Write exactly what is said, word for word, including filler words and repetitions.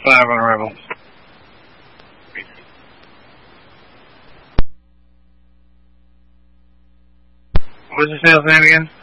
five on arrival. What's the sales name again?